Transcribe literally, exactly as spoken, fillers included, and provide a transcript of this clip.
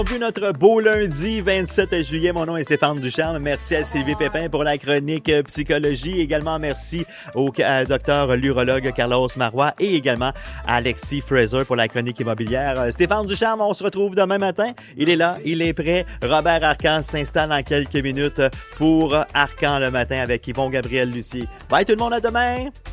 Vu notre beau lundi vingt-sept juillet. Mon nom est Stéphane Ducharme. Merci à Sylvie Pépin pour la chronique psychologie. Également, merci au euh, docteur l'urologue Carlos Marois et également à Alexis Fraser pour la chronique immobilière. Euh, Stéphane Ducharme, on se retrouve demain matin. Il est là, il est prêt. Robert Arcan s'installe en quelques minutes pour Arcan le matin avec Yvon Gabriel Lucier. Bye tout le monde, à demain!